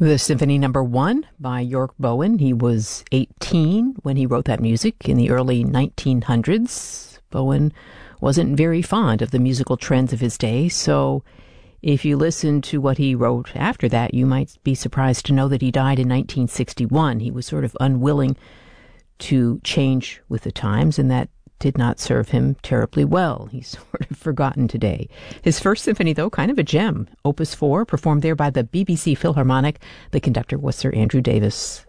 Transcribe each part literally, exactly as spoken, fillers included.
The Symphony Number One by York Bowen. He was eighteen when he wrote that music in the early nineteen hundreds. Bowen wasn't very fond of the musical trends of his day, so if you listen to what he wrote after that, you might be surprised to know that he died in nineteen sixty-one. He was sort of unwilling to change with the times, and that did not serve him terribly well. He's sort of forgotten today. His first symphony, though, kind of a gem. Opus four, performed there by the B B C Philharmonic. The conductor was Sir Andrew Davis.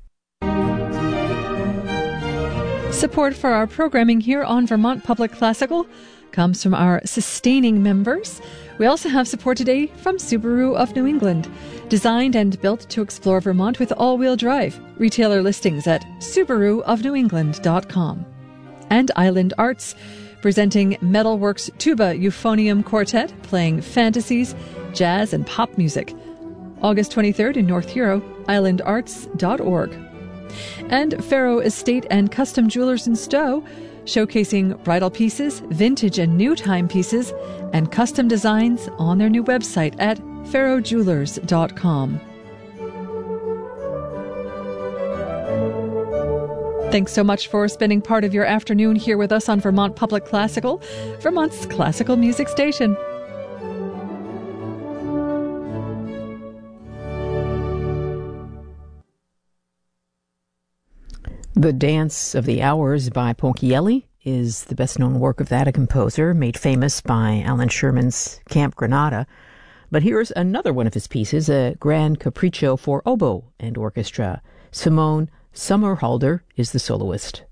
Support for our programming here on Vermont Public Classical comes from our sustaining members. We also have support today from Subaru of New England, designed and built to explore Vermont with all-wheel drive. Retailer listings at subaru of new england dot com. And Island Arts, presenting Metalworks Tuba Euphonium Quartet, playing fantasies, jazz, and pop music. August twenty-third in North Hero, island arts dot org. And Faro Estate and Custom Jewelers in Stowe, showcasing bridal pieces, vintage and new timepieces, and custom designs on their new website at faro jewelers dot com. Thanks so much for spending part of your afternoon here with us on Vermont Public Classical, Vermont's classical music station. The Dance of the Hours by Ponchielli is the best-known work of that, a composer made famous by Alan Sherman's Camp Granada. But here's another one of his pieces, a Grand Capriccio for oboe and orchestra. Simone Sommerhalder is the soloist.